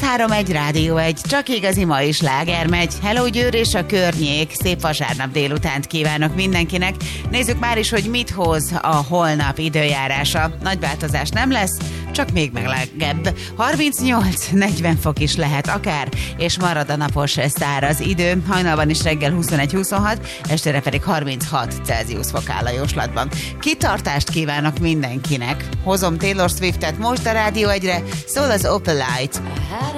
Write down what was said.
103.1 Rádió 1, csak igazi ma is sláger megy. Hello Győr és a környék, szép vasárnap délutánt kívánok mindenkinek. Nézzük már is, hogy mit hoz a holnap időjárása. Nagy változás nem lesz, csak még melegebb. 38-40 fok is lehet akár, és marad a napos száraz idő. Hajnalban is reggel 21-26, estére pedig 36 Celsius fok áll a jóslatban. Kitartást kívánok mindenkinek. Hozom Taylor Swiftet most a Rádió 1-re, szól az Opalite.